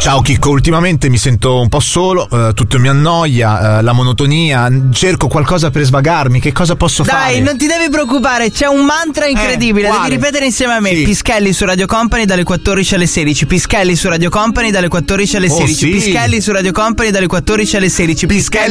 Ciao Chicco, ultimamente mi sento un po' solo, tutto mi annoia, la monotonia, cerco qualcosa per svagarmi, che cosa posso fare? Dai, non ti devi preoccupare, c'è un mantra incredibile, devi ripetere insieme a me. Sì. Pischelli su Radio Company dalle 14 alle 16, Pischelli su Radio Company dalle 14 alle 16, sì. Pischelli su Radio Company dalle 14 alle 16, Pischelli